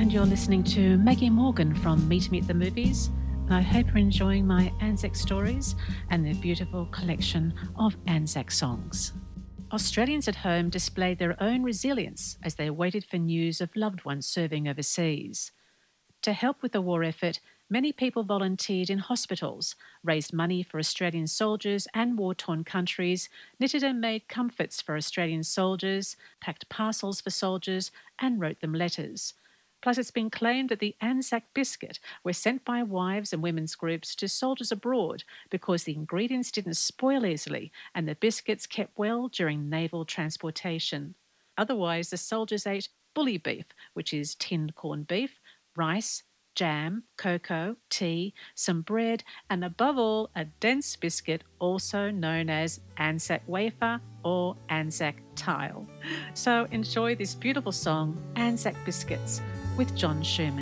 and you're listening to Maggie Morgan from Meet Me at the Movies. And I hope you're enjoying my Anzac stories and their beautiful collection of Anzac songs. Australians at home displayed their own resilience as they waited for news of loved ones serving overseas. To help with the war effort, many people volunteered in hospitals, raised money for Australian soldiers and war-torn countries, knitted and made comforts for Australian soldiers, packed parcels for soldiers, and wrote them letters. Plus, it's been claimed that the Anzac biscuit were sent by wives and women's groups to soldiers abroad because the ingredients didn't spoil easily and the biscuits kept well during naval transportation. Otherwise, the soldiers ate bully beef, which is tinned corned beef, rice, jam, cocoa, tea, some bread, and above all, a dense biscuit also known as Anzac wafer or Anzac tile. So enjoy this beautiful song, Anzac Biscuits, with John Sherman.